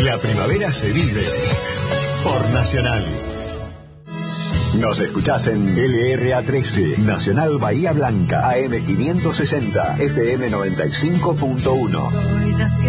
La primavera se vive por Nacional. Nos escuchás en LRA 13, Nacional Bahía Blanca, AM 560, FM 95.1.